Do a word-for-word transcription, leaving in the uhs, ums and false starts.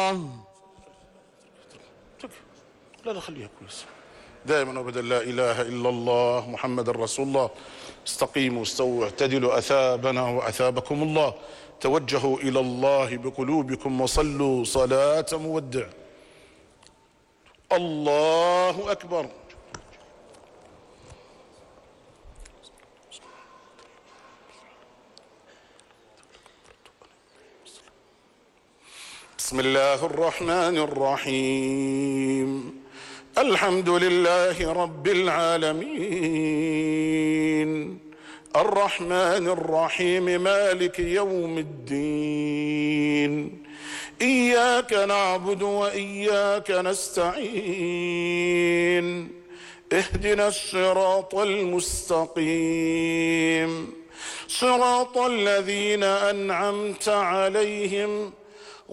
الله. لا لا خليها كويس. دائما وابدا لا اله الا الله محمد رسول الله. استقيموا استووا اعتدلوا اثابنا واثابكم الله. توجهوا الى الله بقلوبكم وصلوا صلاة مودع. الله اكبر. بسم الله الرحمن الرحيم. الحمد لله رب العالمين الرحمن الرحيم مالك يوم الدين إياك نعبد وإياك نستعين اهدنا الصراط المستقيم صراط الذين أنعمت عليهم